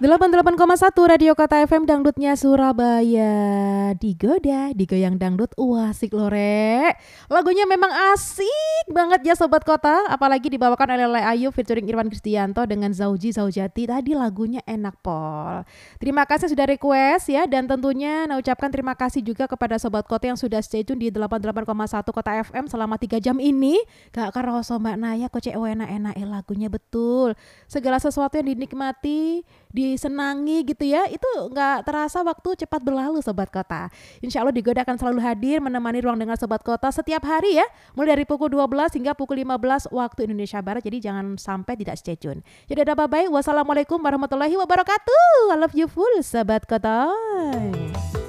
88,1 Radio Kota FM Dangdutnya Surabaya. Digoyang dangdut. Wah, asik lore. Lagunya memang asik banget ya Sobat Kota. Apalagi dibawakan oleh Lele Ayu featuring Irwan Kristianto dengan Zauji Zaujati. Tadi lagunya enak pol. Terima kasih sudah request ya. Dan tentunya ucapkan terima kasih juga kepada Sobat Kota yang sudah stay tune di 88,1 Kota FM selama 3 jam ini. Gak karoso Mbak Naya kok cek enak-enak lagunya betul. Segala sesuatu yang dinikmati, disenangi gitu ya, itu nggak terasa waktu cepat berlalu Sobat Kota. Insya Allah Digoda akan selalu hadir menemani ruang dengar Sobat Kota setiap hari ya, mulai dari pukul 12 hingga pukul 15 waktu Indonesia Barat. Jadi jangan sampai tidak stay tune. Jadi ada bye-bye. Wassalamualaikum warahmatullahi wabarakatuh. I love you full Sobat Kota.